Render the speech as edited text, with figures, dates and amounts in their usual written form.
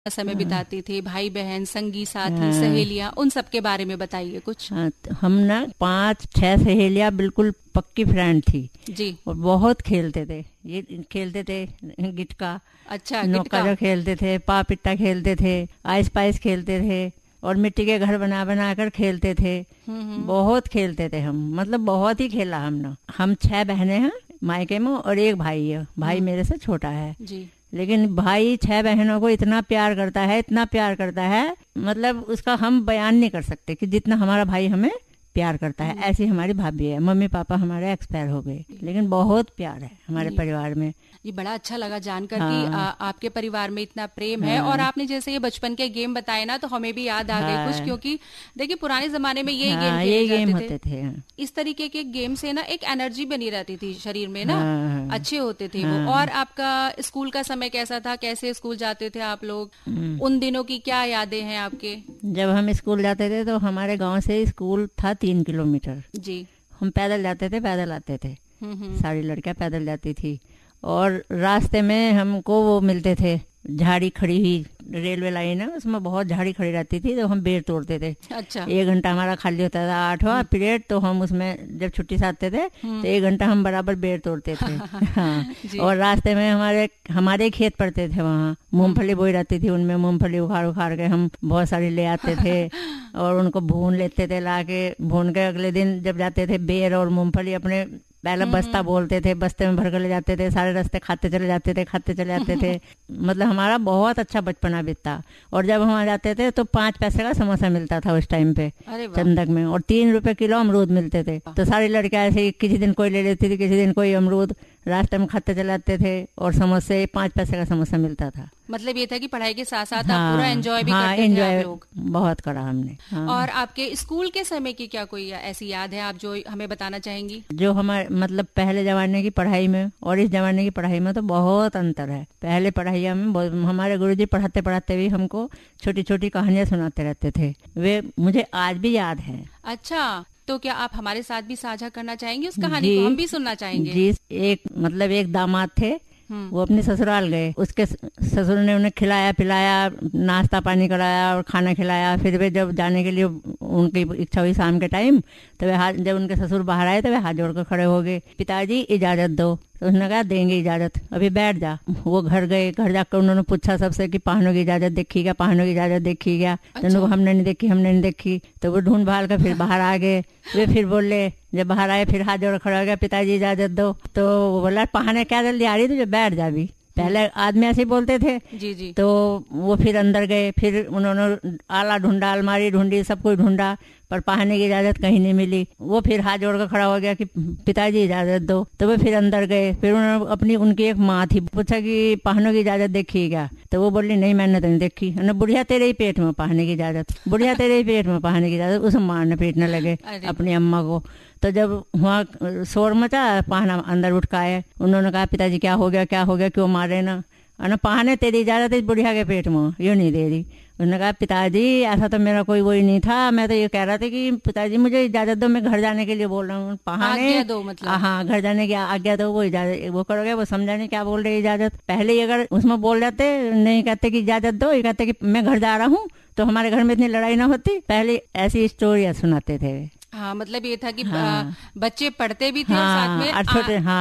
समय हाँ। बिताते थे, भाई बहन, संगी साथी, हाँ। सहेलियां, उन सब के बारे में बताइए कुछ। हाँ, तो हम ना 5 6 सहेलियां बिल्कुल पक्की फ्रेंड थी। जी। और बहुत खेलते थे, ये खेलते थे गिटका, अच्छा, नौका गिटका। जो खेलते थे, पापिट्टा खेलते थे, आइस पाइस खेलते थे, और मिट्टी के घर बना बना कर खेलते थे। हम्म। बहुत खेलते थे हम, मतलब बहुत ही खेला हमने। हम 6 बहनें हैं मायके में, और एक भाई है। भाई हम्म। मेरे से छोटा है। जी। लेकिन भाई 6 बहनों को इतना प्यार करता है, इतना प्यार करता है, मतलब उसका हम बयान नहीं कर सकते कि जितना हमारा भाई हमें प्यार करता है। हम्म। ऐसी हमारी भाभी है। मम्मी पापा हमारे एक्सपायर हो गए, लेकिन बहुत प्यार है हमारे जी। परिवार में। ये बड़ा अच्छा लगा जानकर कि हाँ। आपके परिवार में इतना प्रेम है। और हाँ। आपने जैसे ये बचपन के गेम बताए ना, तो हमें भी याद आ गए कुछ, हाँ। क्योंकि देखिए पुराने जमाने में यही गेम हाँ, खेले ये गेम जाते थे। होते थे। इस तरीके के गेम से ना एक एनर्जी बनी रहती थी शरीर में ना, हाँ। अच्छे होते थे वो। हाँ। और आपका स्कूल का समय कैसा था, कैसे स्कूल जाते थे आप लोग, हम्म। उन दिनों की क्या यादें हैं आपके? जब हम स्कूल जाते थे तो हमारे गांव से स्कूल था 3 किलोमीटर। जी। हम पैदल जाते थे, पैदल आते थे। हम्म। सारी लड़कियां पैदल जाती थी। और रास्ते में हमको वो मिलते थे, झाड़ी खड़ी हुई, रेलवे लाइन है उसमें बहुत झाड़ी खड़ी रहती थी, तो हम बेर तोड़ते थे। अच्छा। 1 घंटा हमारा खाली होता था, 8वां पीरियड, तो हम उसमें जब छुट्टी से आते थे तो 1 घंटा हम बराबर बेर तोड़ते थे। हाँ। जी। और रास्ते में हमारे हमारे खेत पड़ते थे, वहाँ मूंगफली बोई रहती थी, उनमें मूंगफली उखाड़ उखाड़ के हम बहुत सारी ले आते थे। और उनको भून लेते थे, ला के भून के अगले दिन जब जाते थे बेर और मूंगफली अपने, पहले बस्ता बोलते थे, बस्ते में भर कर ले जाते थे, सारे रास्ते खाते चले जाते थे, खाते चले जाते थे। मतलब हमारा बहुत अच्छा बचपना बीतता। और जब हम आ जाते थे तो 5 पैसे का समोसा मिलता था उस टाइम पे, अरे वाह। चंदक में, और 3 रुपए किलो अमरूद मिलते थे। तो सारी लड़कियां ऐसे ही, किसी दिन कोई ले लेती थी, किसी दिन कोई अमरूद, रास्ते में खाते चले जाते थे। और समोसे, 5 पैसे का समोसा मिलता था। मतलब ये था कि पढ़ाई के साथ साथ आप पूरा हाँ। एंजॉय भी हाँ, करते थे आप एंजॉय लोग। बहुत करा हमने। हाँ। और आपके स्कूल के समय की क्या कोई ऐसी याद है आप जो हमें बताना चाहेंगी? जो हमारे मतलब पहले जमाने की पढ़ाई में और इस जमाने की पढ़ाई में तो बहुत अंतर है। पहले पढ़ाई में हमारे गुरुजी पढ़ाते पढ़ाते भी हमको छोटी छोटी कहानियां सुनाते रहते थे, वे मुझे आज भी याद है। अच्छा, तो क्या आप हमारे साथ भी साझा करना चाहेंगे उस कहानी जी। को? हम भी सुनना चाहेंगे। जी। एक दामाद थे, हम्म। वो अपने ससुराल गए। उसके ससुर ने उन्हें खिलाया पिलाया, नाश्ता पानी कराया और खाना खिलाया। फिर वे जब जाने के लिए उनकी इच्छा हुई शाम के टाइम, तो वे हाथ, जब उनके ससुर बाहर आए तो वे हाथ जोड़कर खड़े हो गए, पिताजी इजाजत दो। तो उसने कहा देंगे इजाजत, अभी बैठ जा। वो घर गए, घर जाकर उन्होंने पूछा सबसे कि पहानों की इजाजत देखी क्या, पहानों की इजाजत देखी क्या। तो उनको हमने नहीं देखी, हमने नहीं देखी। तो वो ढूंढ भाल कर फिर बाहर आ गए। वे फिर बोले, जब बाहर आए फिर हाथ जोड़ खड़ा हो गया, पिताजी इजाजत दो। तो वो बोला पहाने क्या जल्दी आ रही, तुझे बैठ जा भी। पहले आदमी ऐसे ही बोलते थे। जी जी। तो वो फिर अंदर गए, फिर उन्होंने आला ढूंढा, अलमारी ढूंढी, सब कुछ ढूंढा, पर पहाने की इजाजत कहीं नहीं मिली। वो फिर हाथ जोड़कर खड़ा हो गया कि पिताजी इजाजत दो। तो वो फिर अंदर गए। फिर उन्होंने अपनी, उनकी एक माँ थी, पूछा कि पहानों की इजाजत देखी क्या। तो वो बोली नहीं मैंने तो नहीं देखी। बुढ़िया तेरे ही पेट में पहाने की इजाजत, बुढ़िया तेरे ही पेट में पहाने की इजाजत। उसे मारने पीटने लगे अपनी अम्मा को। तो जब वहाँ शोर मचा, पहाना अंदर उठ के आए। उन्होंने कहा पिताजी क्या हो गया, क्या हो गया, क्यों मारे ना। पहाने तेरी इजाजत इस बुढ़िया के पेट में, यूँ नहीं दे रही। उन्होंने कहा पिताजी ऐसा तो मेरा कोई वही नहीं था, मैं तो ये कह रहा था कि पिताजी मुझे इजाजत दो, मैं घर जाने के लिए बोल रहा हूँ। पहाने आज्ञा दो मतलब? हाँ, घर जाने की आज्ञा दो। वो इजाजत वो करोगे, वो समझाने क्या बोल रहे इजाजत। पहले ही अगर उसमें बोल जाते, नहीं कहते कि इजाजत दो, ये कहते कि मैं घर जा रहा हूँ, तो हमारे घर में इतनी लड़ाई ना होती। पहले ऐसी स्टोरियाँ सुनाते थे। हाँ, मतलब ये था कि हाँ। बच्चे पढ़ते भी थे और साथ हाँ, में और छोटे, हाँ।